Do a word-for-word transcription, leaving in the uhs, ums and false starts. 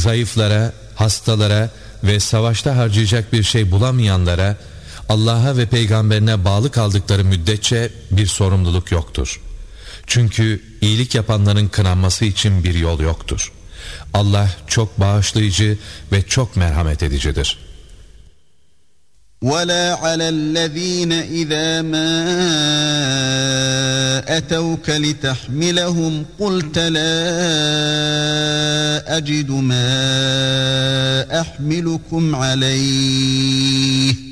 zayıflara, hastalara ve savaşta harcayacak bir şey bulamayanlara Allah'a ve peygamberine bağlı kaldıkları müddetçe bir sorumluluk yoktur. Çünkü iyilik yapanların kınanması için bir yol yoktur. Allah çok bağışlayıcı ve çok merhamet edicidir. وَلَا عَلَى الَّذ۪ينَ اِذَا مَا أَتَوْكَ لِتَحْمِلَهُمْ قُلْتَ لَا أَجِدُ مَا أَحْمِلُكُمْ عَلَيْهِ